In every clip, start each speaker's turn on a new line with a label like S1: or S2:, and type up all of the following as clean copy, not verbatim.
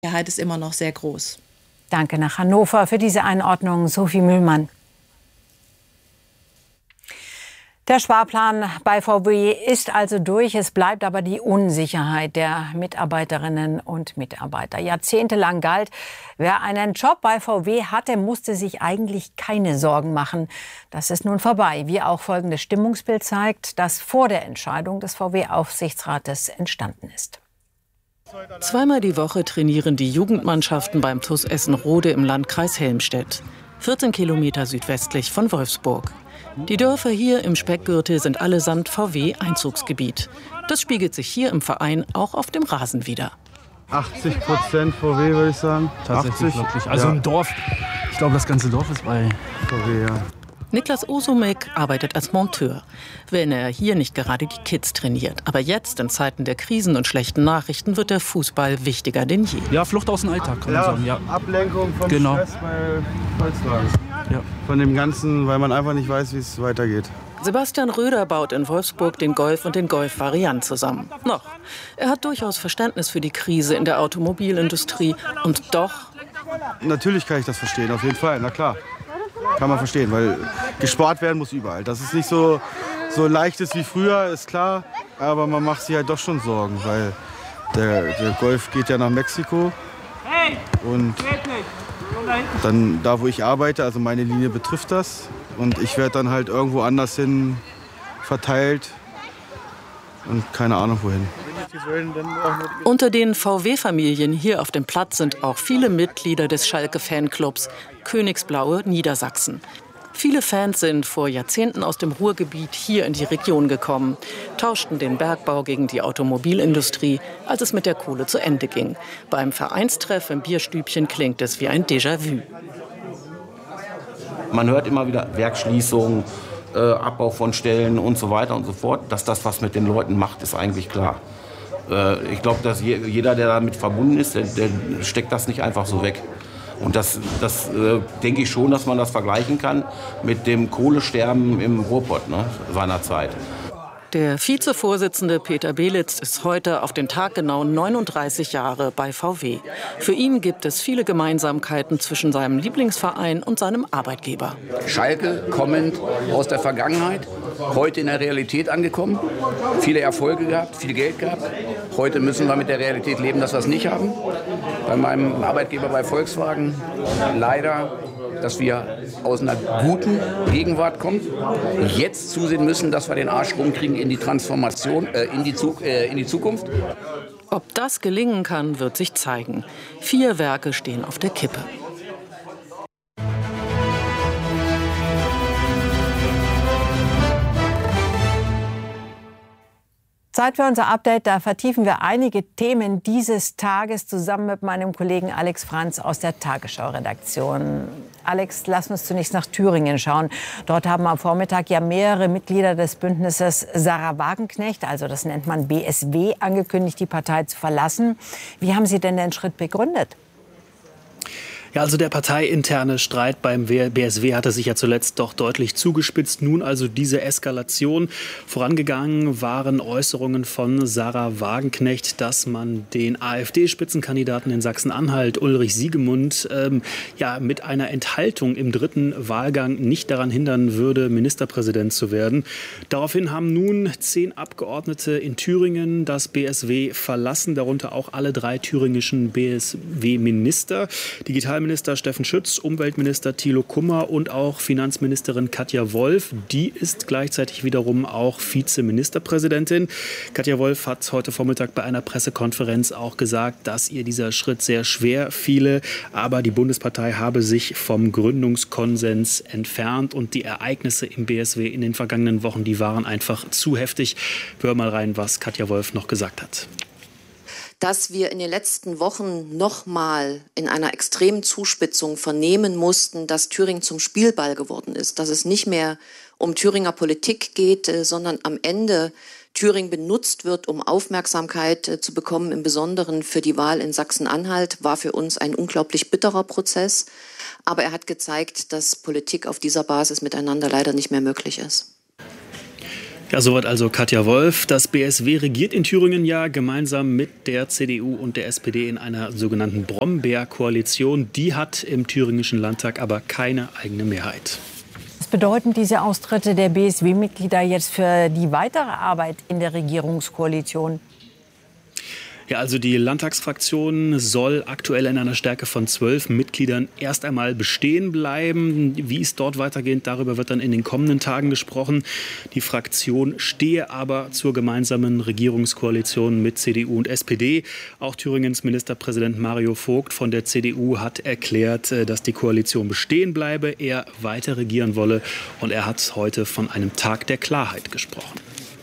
S1: Die Sicherheit ist immer noch sehr groß.
S2: Danke nach Hannover für diese Einordnung, Sophie Mühlmann. Der Sparplan bei VW ist also durch. Es bleibt aber die Unsicherheit der Mitarbeiterinnen und Mitarbeiter. Jahrzehntelang galt, wer einen Job bei VW hatte, musste sich eigentlich keine Sorgen machen. Das ist nun vorbei, wie auch folgendes Stimmungsbild zeigt, das vor der Entscheidung des VW-Aufsichtsrates entstanden ist.
S3: Zweimal die Woche trainieren die Jugendmannschaften beim TuS Essen-Rode im Landkreis Helmstedt, 14 Kilometer südwestlich von Wolfsburg. Die Dörfer hier im Speckgürtel sind allesamt VW-Einzugsgebiet. Das spiegelt sich hier im Verein auch auf dem Rasen wider.
S4: 80% VW, würde ich sagen.
S5: Tatsächlich, wirklich. Also
S4: ja.
S5: Ein Dorf, ich glaube, das ganze Dorf ist bei
S4: VW, ja.
S3: Niklas Osomek arbeitet als Monteur, wenn er hier nicht gerade die Kids trainiert. Aber jetzt, in Zeiten der Krisen und schlechten Nachrichten, wird der Fußball wichtiger denn je.
S5: Ja, Flucht aus dem Alltag, kann man sagen. Ja.
S4: Ablenkung vom Stress bei Volkswagen.
S5: Ja.
S4: Von dem Ganzen, weil man einfach nicht weiß, wie es weitergeht.
S3: Sebastian Röder baut in Wolfsburg den Golf und den Golf-Variant zusammen. Noch. Er hat durchaus Verständnis für die Krise in der Automobilindustrie. Und doch...
S4: Natürlich kann ich das verstehen, auf jeden Fall, na klar. Kann man verstehen, weil gespart werden muss überall. Das ist nicht so leicht ist wie früher, ist klar. Aber man macht sich halt doch schon Sorgen, weil der Golf geht ja nach Mexiko. Und dann da, wo ich arbeite, also meine Linie betrifft das. Und ich werde dann halt irgendwo anders hin verteilt und keine Ahnung wohin.
S3: Unter den VW-Familien hier auf dem Platz sind auch viele Mitglieder des Schalke-Fanclubs Königsblaue Niedersachsen. Viele Fans sind vor Jahrzehnten aus dem Ruhrgebiet hier in die Region gekommen, tauschten den Bergbau gegen die Automobilindustrie, als es mit der Kohle zu Ende ging. Beim Vereinstreff im Bierstübchen klingt es wie ein Déjà-vu.
S6: Man hört immer wieder Werksschließungen, Abbau von Stellen und so weiter und so fort. Dass das was mit den Leuten macht, ist eigentlich klar. Ich glaube, dass jeder, der damit verbunden ist, der steckt das nicht einfach so weg. Und das denke ich schon, dass man das vergleichen kann mit dem Kohlesterben im Ruhrpott seinerzeit.
S3: Der Vizevorsitzende Peter Belitz ist heute auf den Tag genau 39 Jahre bei VW. Für ihn gibt es viele Gemeinsamkeiten zwischen seinem Lieblingsverein und seinem Arbeitgeber.
S7: Schalke kommend aus der Vergangenheit, heute in der Realität angekommen, viele Erfolge gehabt, viel Geld gehabt. Heute müssen wir mit der Realität leben, dass wir es nicht haben. Bei meinem Arbeitgeber bei Volkswagen leider, dass wir aus einer guten Gegenwart kommen, jetzt zusehen müssen, dass wir den Arsch rumkriegen in die Transformation, in die Zukunft.
S3: Ob das gelingen kann, wird sich zeigen. 4 Werke stehen auf der Kippe.
S2: Zeit für unser Update. Da vertiefen wir einige Themen dieses Tages zusammen mit meinem Kollegen Alex Franz aus der Tagesschau-Redaktion. Alex, lass uns zunächst nach Thüringen schauen. Dort haben am Vormittag ja mehrere Mitglieder des Bündnisses Sarah Wagenknecht, also das nennt man BSW, angekündigt, die Partei zu verlassen. Wie haben Sie denn den Schritt begründet?
S5: Ja, also der parteiinterne Streit beim BSW hatte sich ja zuletzt doch deutlich zugespitzt. Nun also diese Eskalation. Vorangegangen waren Äußerungen von Sarah Wagenknecht, dass man den AfD-Spitzenkandidaten in Sachsen-Anhalt, Ulrich Siegemund, mit einer Enthaltung im 3. Wahlgang nicht daran hindern würde, Ministerpräsident zu werden. Daraufhin haben nun 10 Abgeordnete in Thüringen das BSW verlassen, darunter auch alle 3 thüringischen BSW-Minister. Digitalminister Steffen Schütz, Umweltminister Thilo Kummer und auch Finanzministerin Katja Wolf. Die ist gleichzeitig wiederum auch Vizeministerpräsidentin. Katja Wolf hat heute Vormittag bei einer Pressekonferenz auch gesagt, dass ihr dieser Schritt sehr schwer fiele. Aber die Bundespartei habe sich vom Gründungskonsens entfernt und die Ereignisse im BSW in den vergangenen Wochen, die waren einfach zu heftig. Hör mal rein, was Katja Wolf noch gesagt hat.
S8: Dass wir in den letzten Wochen nochmal in einer extremen Zuspitzung vernehmen mussten, dass Thüringen zum Spielball geworden ist, dass es nicht mehr um Thüringer Politik geht, sondern am Ende Thüringen benutzt wird, um Aufmerksamkeit zu bekommen, im Besonderen für die Wahl in Sachsen-Anhalt, war für uns ein unglaublich bitterer Prozess. Aber er hat gezeigt, dass Politik auf dieser Basis miteinander leider nicht mehr möglich ist.
S5: Ja, soweit also Katja Wolf. Das BSW regiert in Thüringen ja gemeinsam mit der CDU und der SPD in einer sogenannten Brombeer-Koalition. Die hat im thüringischen Landtag aber keine eigene Mehrheit.
S2: Was bedeuten diese Austritte der BSW-Mitglieder jetzt für die weitere Arbeit in der Regierungskoalition?
S5: Ja, also die Landtagsfraktion soll aktuell in einer Stärke von 12 Mitgliedern erst einmal bestehen bleiben. Wie es dort weitergeht, darüber wird dann in den kommenden Tagen gesprochen. Die Fraktion stehe aber zur gemeinsamen Regierungskoalition mit CDU und SPD. Auch Thüringens Ministerpräsident Mario Vogt von der CDU hat erklärt, dass die Koalition bestehen bleibe, er weiter regieren wolle. Und er hat heute von einem Tag der Klarheit gesprochen.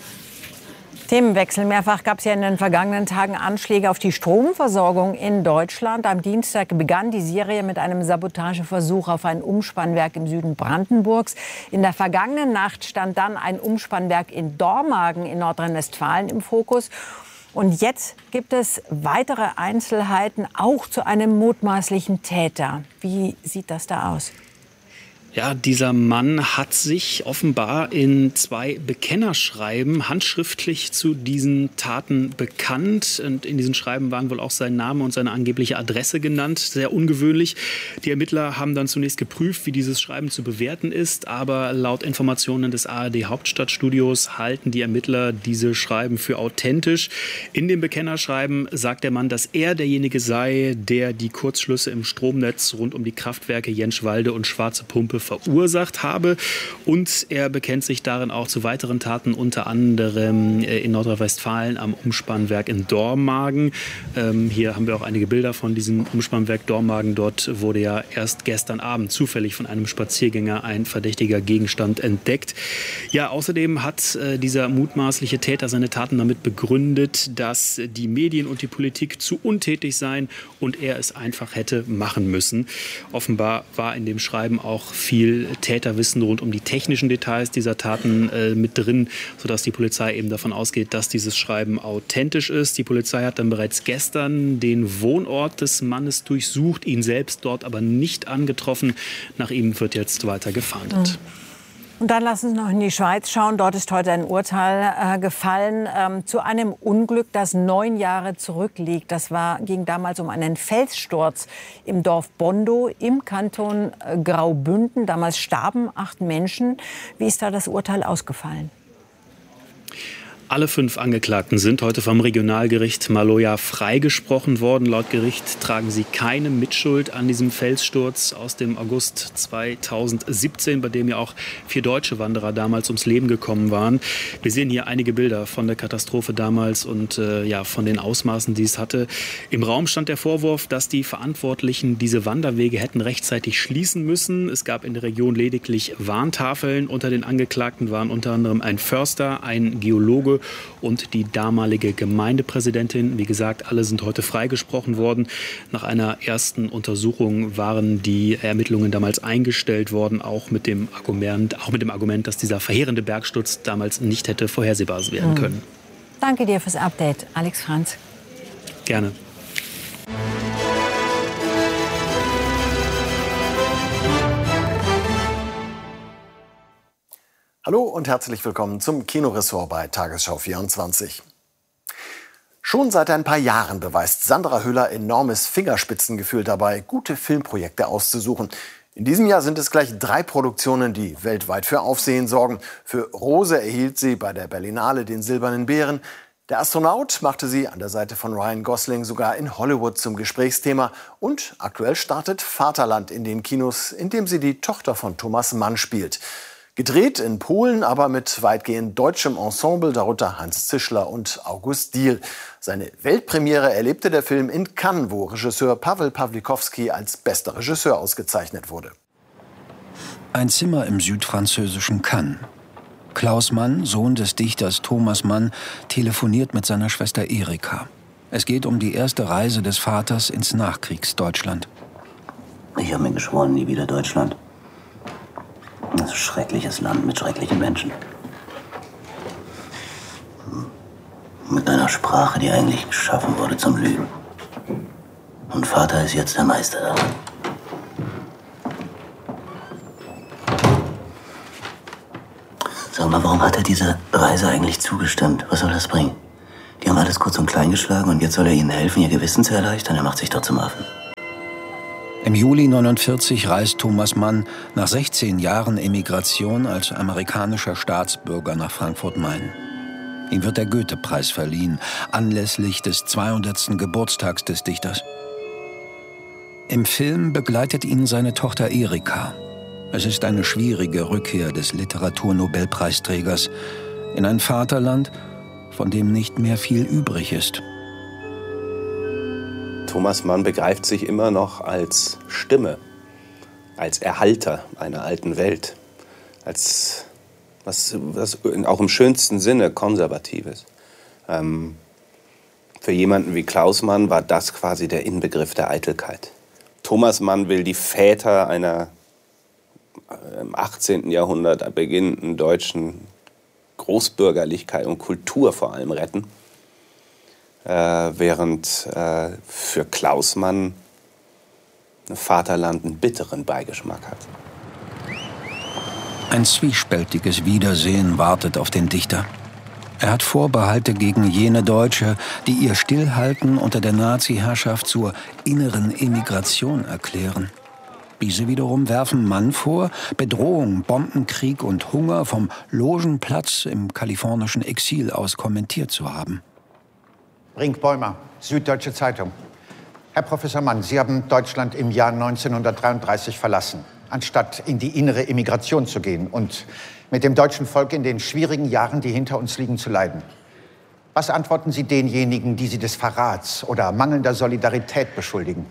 S2: Themenwechsel. Mehrfach gab es ja in den vergangenen Tagen Anschläge auf die Stromversorgung in Deutschland. Am Dienstag begann die Serie mit einem Sabotageversuch auf ein Umspannwerk im Süden Brandenburgs. In der vergangenen Nacht stand dann ein Umspannwerk in Dormagen in Nordrhein-Westfalen im Fokus. Und jetzt gibt es weitere Einzelheiten, auch zu einem mutmaßlichen Täter. Wie sieht das da aus?
S5: Ja, dieser Mann hat sich offenbar in 2 Bekennerschreiben handschriftlich zu diesen Taten bekannt. Und in diesen Schreiben waren wohl auch sein Name und seine angebliche Adresse genannt. Sehr ungewöhnlich. Die Ermittler haben dann zunächst geprüft, wie dieses Schreiben zu bewerten ist. Aber laut Informationen des ARD-Hauptstadtstudios halten die Ermittler diese Schreiben für authentisch. In dem Bekennerschreiben sagt der Mann, dass er derjenige sei, der die Kurzschlüsse im Stromnetz rund um die Kraftwerke Jenschwalde und Schwarze Pumpe verursacht habe. Und er bekennt sich darin auch zu weiteren Taten, unter anderem in Nordrhein-Westfalen am Umspannwerk in Dormagen. Hier haben wir auch einige Bilder von diesem Umspannwerk Dormagen. Dort wurde ja erst gestern Abend zufällig von einem Spaziergänger ein verdächtiger Gegenstand entdeckt. Ja, außerdem hat dieser mutmaßliche Täter seine Taten damit begründet, dass die Medien und die Politik zu untätig seien und er es einfach hätte machen müssen. Offenbar war in dem Schreiben auch viel Täterwissen rund um die technischen Details dieser Taten mit drin, sodass die Polizei eben davon ausgeht, dass dieses Schreiben authentisch ist. Die Polizei hat dann bereits gestern den Wohnort des Mannes durchsucht, ihn selbst dort aber nicht angetroffen. Nach ihm wird jetzt weiter gefahndet.
S2: Und dann lassen Sie noch in die Schweiz schauen. Dort ist heute ein Urteil gefallen zu einem Unglück, das 9 Jahre zurückliegt. Ging damals um einen Felssturz im Dorf Bondo im Kanton Graubünden. Damals starben 8 Menschen. Wie ist da das Urteil ausgefallen?
S5: Alle 5 Angeklagten sind heute vom Regionalgericht Maloja freigesprochen worden. Laut Gericht tragen sie keine Mitschuld an diesem Felssturz aus dem August 2017, bei dem ja auch 4 deutsche Wanderer damals ums Leben gekommen waren. Wir sehen hier einige Bilder von der Katastrophe damals und von den Ausmaßen, die es hatte. Im Raum stand der Vorwurf, dass die Verantwortlichen diese Wanderwege hätten rechtzeitig schließen müssen. Es gab in der Region lediglich Warntafeln. Unter den Angeklagten waren unter anderem ein Förster, ein Geologe und die damalige Gemeindepräsidentin. Wie gesagt, alle sind heute freigesprochen worden. Nach einer ersten Untersuchung waren die Ermittlungen damals eingestellt worden, auch mit dem Argument, dass dieser verheerende Bergsturz damals nicht hätte vorhersehbar werden können.
S2: Danke dir fürs Update, Alex Franz.
S5: Gerne.
S1: Hallo und herzlich willkommen zum Kinoressort bei Tagesschau 24. Schon seit ein paar Jahren beweist Sandra Hüller enormes Fingerspitzengefühl dabei, gute Filmprojekte auszusuchen. In diesem Jahr sind es gleich 3 Produktionen, die weltweit für Aufsehen sorgen. Für Rose erhielt sie bei der Berlinale den Silbernen Bären. Der Astronaut machte sie an der Seite von Ryan Gosling sogar in Hollywood zum Gesprächsthema. Und aktuell startet Vaterland in den Kinos, in dem sie die Tochter von Thomas Mann spielt. Gedreht in Polen, aber mit weitgehend deutschem Ensemble, darunter Hans Zischler und August Diehl. Seine Weltpremiere erlebte der Film in Cannes, wo Regisseur Paweł Pawlikowski als bester Regisseur ausgezeichnet wurde.
S9: Ein Zimmer im südfranzösischen Cannes. Klaus Mann, Sohn des Dichters Thomas Mann, telefoniert mit seiner Schwester Erika. Es geht um die erste Reise des Vaters ins Nachkriegsdeutschland.
S10: Ich habe mir geschworen, nie wieder Deutschland. Das ist ein schreckliches Land mit schrecklichen Menschen. Mit einer Sprache, die eigentlich geschaffen wurde zum Lügen. Und Vater ist jetzt der Meister daran. Sag Sag mal, warum hat er dieser Reise eigentlich zugestimmt? Was soll das bringen? Die haben alles kurz und klein geschlagen und jetzt soll er ihnen helfen, ihr Gewissen zu erleichtern? Er macht sich doch zum Affen.
S9: Im Juli 1949 reist Thomas Mann nach 16 Jahren Emigration als amerikanischer Staatsbürger nach Frankfurt-Main. Ihm wird der Goethe-Preis verliehen, anlässlich des 200. Geburtstags des Dichters. Im Film begleitet ihn seine Tochter Erika. Es ist eine schwierige Rückkehr des Literaturnobelpreisträgers in ein Vaterland, von dem nicht mehr viel übrig ist.
S11: Thomas Mann begreift sich immer noch als Stimme, als Erhalter einer alten Welt, als was auch im schönsten Sinne Konservatives. Für jemanden wie Klaus Mann war das quasi der Inbegriff der Eitelkeit. Thomas Mann will die Väter einer im 18. Jahrhundert beginnenden deutschen Großbürgerlichkeit und Kultur vor allem retten, während für Klaus Mann Vaterland einen bitteren Beigeschmack hat.
S9: Ein zwiespältiges Wiedersehen wartet auf den Dichter. Er hat Vorbehalte gegen jene Deutsche, die ihr Stillhalten unter der Nazi-Herrschaft zur inneren Emigration erklären. Diese wiederum werfen Mann vor, Bedrohung, Bombenkrieg und Hunger vom Logenplatz im kalifornischen Exil aus kommentiert zu haben.
S12: Brink-Bäumer, Süddeutsche Zeitung. Herr Professor Mann, Sie haben Deutschland im Jahr 1933 verlassen, anstatt in die innere Emigration zu gehen und mit dem deutschen Volk in den schwierigen Jahren, die hinter uns liegen, zu leiden. Was antworten Sie denjenigen, die Sie des Verrats oder mangelnder Solidarität beschuldigen?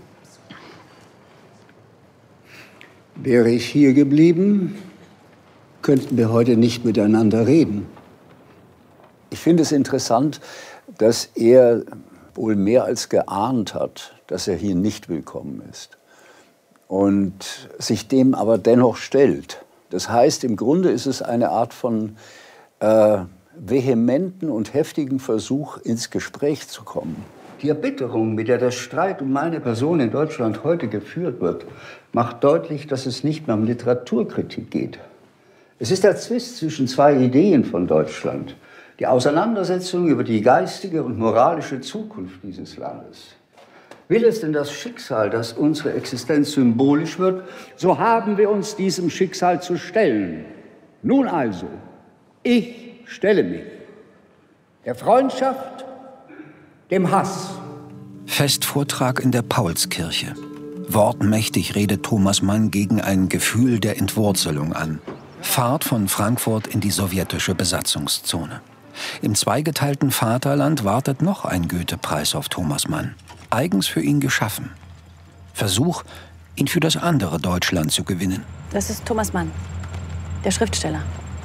S13: Wäre ich hier geblieben, könnten wir heute nicht miteinander reden. Ich finde es interessant, dass er wohl mehr als geahnt hat, dass er hier nicht willkommen ist und sich dem aber dennoch stellt. Das heißt, im Grunde ist es eine Art von vehementen und heftigen Versuch, ins Gespräch zu kommen. Die Erbitterung, mit der der Streit um meine Person in Deutschland heute geführt wird, macht deutlich, dass es nicht mehr um Literaturkritik geht. Es ist der Zwist zwischen zwei Ideen von Deutschland. Die Auseinandersetzung über die geistige und moralische Zukunft dieses Landes. Will es denn das Schicksal, dass unsere Existenz symbolisch wird, so haben wir uns diesem Schicksal zu stellen. Nun also, ich stelle mich der Freundschaft, dem Hass.
S9: Festvortrag in der Paulskirche. Wortmächtig redet Thomas Mann gegen ein Gefühl der Entwurzelung an. Fahrt von Frankfurt in die sowjetische Besatzungszone. Im zweigeteilten Vaterland wartet noch ein Goethe-Preis auf Thomas Mann. Eigens für ihn geschaffen. Versuch, ihn für das andere Deutschland zu gewinnen.
S14: Das ist Thomas Mann, der Schriftsteller.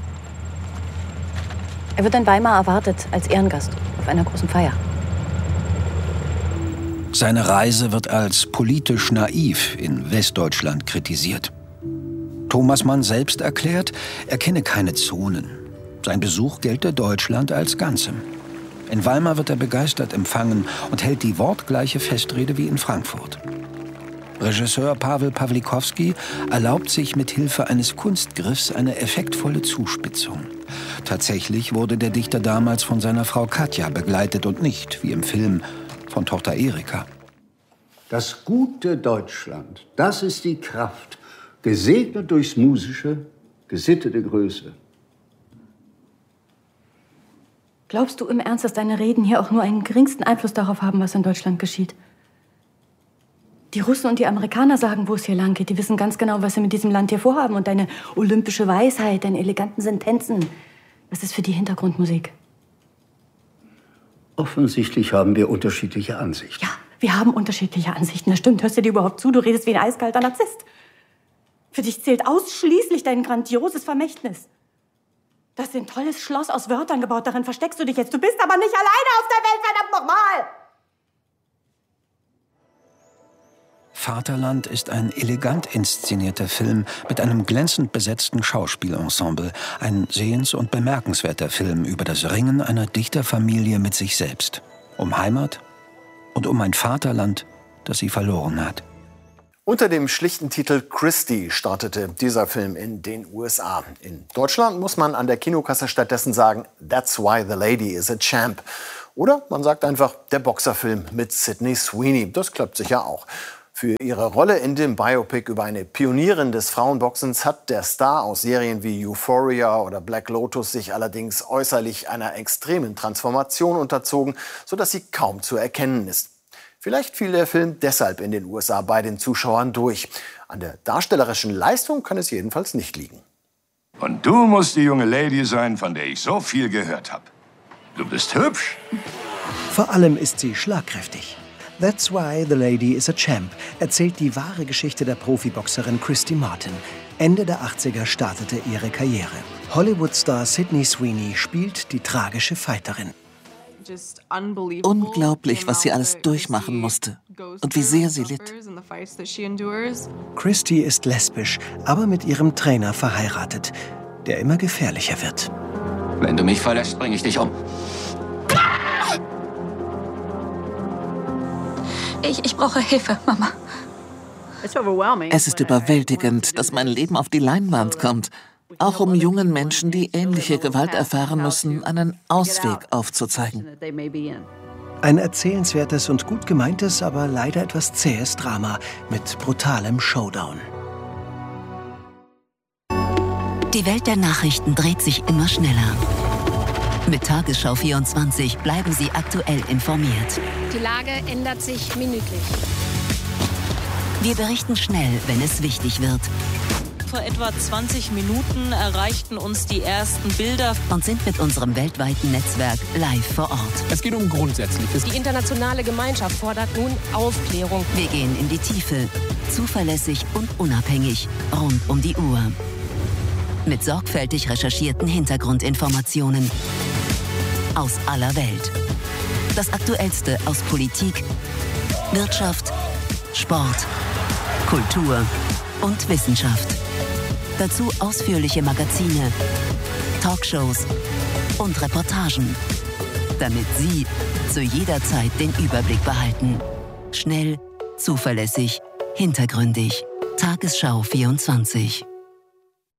S14: Er wird in Weimar erwartet als Ehrengast auf einer großen Feier.
S9: Seine Reise wird als politisch naiv in Westdeutschland kritisiert. Thomas Mann selbst erklärt, er kenne keine Zonen. Sein Besuch gelte Deutschland als Ganzem. In Weimar wird er begeistert empfangen und hält die wortgleiche Festrede wie in Frankfurt. Regisseur Pawel Pawlikowski erlaubt sich mit Hilfe eines Kunstgriffs eine effektvolle Zuspitzung. Tatsächlich wurde der Dichter damals von seiner Frau Katja begleitet und nicht, wie im Film, von Tochter Erika.
S13: Das gute Deutschland, das ist die Kraft, gesegnet durchs musische, gesittete Größe.
S14: Glaubst du im Ernst, dass deine Reden hier auch nur einen geringsten Einfluss darauf haben, was in Deutschland geschieht? Die Russen und die Amerikaner sagen, wo es hier lang geht. Die wissen ganz genau, was sie mit diesem Land hier vorhaben. Und deine olympische Weisheit, deine eleganten Sentenzen, das ist für die Hintergrundmusik.
S13: Offensichtlich haben wir unterschiedliche Ansichten.
S14: Ja, wir haben unterschiedliche Ansichten. Das stimmt. Hörst du dir überhaupt zu? Du redest wie ein eiskalter Narzisst. Für dich zählt ausschließlich dein grandioses Vermächtnis. Du hast ein tolles Schloss aus Wörtern gebaut. Darin versteckst du dich jetzt. Du bist aber nicht alleine auf der Welt, verdammt nochmal!
S9: Vaterland ist ein elegant inszenierter Film mit einem glänzend besetzten Schauspielensemble. Ein sehens- und bemerkenswerter Film über das Ringen einer Dichterfamilie mit sich selbst. Um Heimat und um ein Vaterland, das sie verloren hat.
S1: Unter dem schlichten Titel Christie startete dieser Film in den USA. In Deutschland muss man an der Kinokasse stattdessen sagen, That's why the lady is a champ. Oder man sagt einfach, der Boxerfilm mit Sydney Sweeney. Das klappt sicher auch. Für ihre Rolle in dem Biopic über eine Pionierin des Frauenboxens hat der Star aus Serien wie Euphoria oder Black Lotus sich allerdings äußerlich einer extremen Transformation unterzogen, sodass sie kaum zu erkennen ist. Vielleicht fiel der Film deshalb in den USA bei den Zuschauern durch. An der darstellerischen Leistung kann es jedenfalls nicht liegen.
S15: Und du musst die junge Lady sein, von der ich so viel gehört habe. Du bist hübsch.
S16: Vor allem ist sie schlagkräftig. That's why the lady is a champ erzählt die wahre Geschichte der Profiboxerin Christy Martin. Ende der 80er startete ihre Karriere. Hollywood-Star Sydney Sweeney spielt die tragische Fighterin.
S17: Unglaublich, was sie alles durchmachen musste und wie sehr sie litt.
S16: Christy ist lesbisch, aber mit ihrem Trainer verheiratet, der immer gefährlicher wird.
S18: Wenn du mich verlässt, bringe ich dich um.
S19: Ich brauche Hilfe, Mama.
S17: Es ist überwältigend, dass mein Leben auf die Leinwand kommt. Auch um jungen Menschen, die ähnliche Gewalt erfahren müssen, einen Ausweg aufzuzeigen.
S16: Ein erzählenswertes und gut gemeintes, aber leider etwas zähes Drama mit brutalem Showdown.
S20: Die Welt der Nachrichten dreht sich immer schneller. Mit Tagesschau 24 bleiben Sie aktuell informiert.
S21: Die Lage ändert sich minütlich.
S20: Wir berichten schnell, wenn es wichtig wird.
S22: Vor etwa 20 Minuten erreichten uns die ersten Bilder
S20: und sind mit unserem weltweiten Netzwerk live vor Ort.
S23: Es geht um Grundsätzliches.
S21: Die internationale Gemeinschaft fordert nun Aufklärung.
S20: Wir gehen in die Tiefe, zuverlässig und unabhängig, rund um die Uhr. Mit sorgfältig recherchierten Hintergrundinformationen aus aller Welt. Das Aktuellste aus Politik, Wirtschaft, Sport, Kultur und Wissenschaft. Dazu ausführliche Magazine, Talkshows und Reportagen, damit Sie zu jeder Zeit den Überblick behalten. Schnell, zuverlässig, hintergründig. Tagesschau 24.